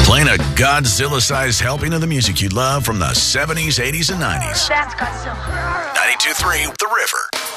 Playing a Godzilla-sized helping of the music you love from the 70s, 80s, and 90s. That's Godzilla. 92.3 The River.